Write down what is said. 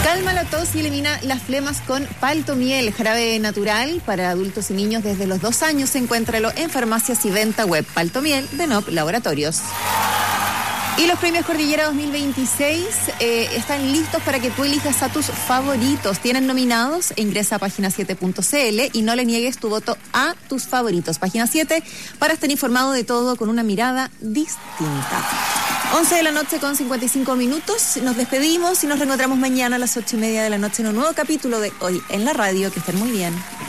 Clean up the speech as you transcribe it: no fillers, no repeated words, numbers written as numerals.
Calma la tos y elimina las flemas con Paltomiel, jarabe natural para adultos y niños desde los 2 años. Encuéntralo en farmacias y venta web. Paltomiel de NOP Laboratorios. Y los premios Cordillera 2026 están listos para que tú elijas a tus favoritos. Tienen nominados, ingresa a página7.cl y no le niegues tu voto a tus favoritos. Página 7 para estar informado de todo con una mirada distinta. 11 de la noche con 55 minutos. Nos despedimos y nos reencontramos mañana a las 8:30 de la noche en un nuevo capítulo de Hoy en la Radio. Que estén muy bien.